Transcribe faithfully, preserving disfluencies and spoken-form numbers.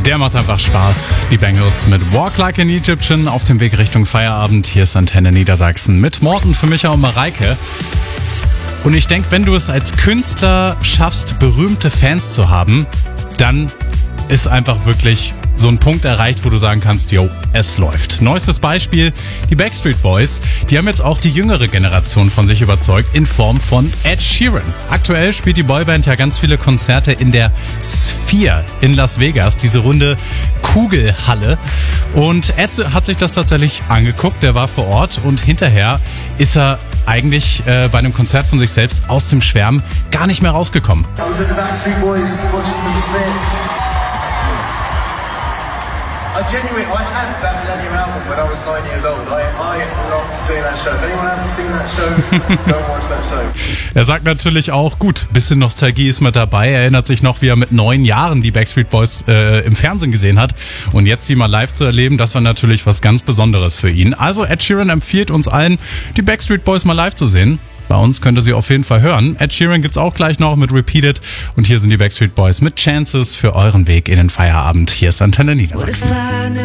Der macht einfach Spaß. Die Bangles mit Walk Like an Egyptian auf dem Weg Richtung Feierabend. Hier ist Antenne Niedersachsen mit Morten für Micha und Mareike. Und ich denke, wenn du es als Künstler schaffst, berühmte Fans zu haben, dann ist einfach wirklich so ein Punkt erreicht, wo du sagen kannst, yo, es läuft. Neuestes Beispiel, die Backstreet Boys. Die haben jetzt auch die jüngere Generation von sich überzeugt in Form von Ed Sheeran. Aktuell spielt die Boyband ja ganz viele Konzerte in der Sphere in Las Vegas, diese runde Kugelhalle. Und Ed hat sich das tatsächlich angeguckt, der war vor Ort und hinterher ist er eigentlich äh, bei einem Konzert von sich selbst aus dem Schwärmen gar nicht mehr rausgekommen. I was at the Backstreet Boys watching them spin. I genuinely, I had that Millennium album when I was nine years old. I, I loved seeing that show. If anyone hasn't seen that show, don't watch that show. Er sagt natürlich auch, gut, bisschen Nostalgie ist mit dabei. Er erinnert sich noch, wie er mit neun Jahren die Backstreet Boys äh, im Fernsehen gesehen hat. Und jetzt sie mal live zu erleben, das war natürlich was ganz Besonderes für ihn. Also Ed Sheeran empfiehlt uns allen, die Backstreet Boys mal live zu sehen. Bei uns könnt ihr sie auf jeden Fall hören. Ed Sheeran gibt's auch gleich noch mit Repeated. Und hier sind die Backstreet Boys mit Chances für euren Weg in den Feierabend. Hier ist Antenne Niedersachsen.